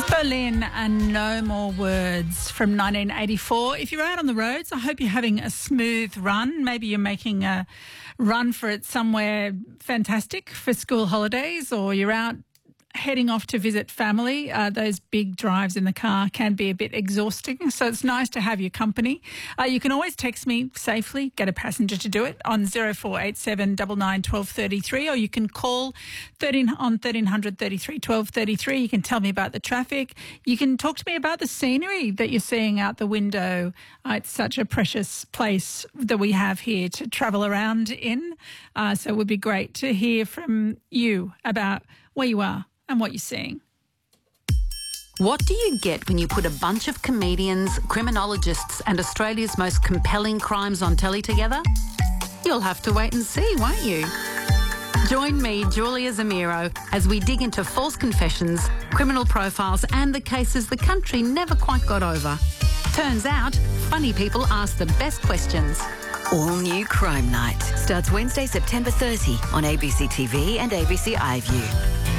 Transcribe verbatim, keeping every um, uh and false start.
Berlin and No More Words from nineteen eighty-four. If you're out on the roads, I hope you're having a smooth run. Maybe you're making a run for it somewhere fantastic for school holidays, or you're out heading off to visit family. Uh, those big drives in the car can be a bit exhausting, so it's nice to have your company. Uh, you can always text me safely, get a passenger to do it, on zero four eight seven nine nine one two three three, or you can call thirteen on thirteen hundred thirty-three twelve thirty-three. You can tell me about the traffic. You can talk to me about the scenery that you're seeing out the window. Uh, it's such a precious place that we have here to travel around in, uh, so it would be great to hear from you about where you are and what you're seeing. What do you get when you put a bunch of comedians, criminologists and Australia's most compelling crimes on telly together? You'll have to wait and see, won't you? Join me, Julia Zamiro, as we dig into false confessions, criminal profiles and the cases the country never quite got over. Turns out, funny people ask the best questions. All New Crime Night starts Wednesday, September thirtieth on A B C T V and A B C iView.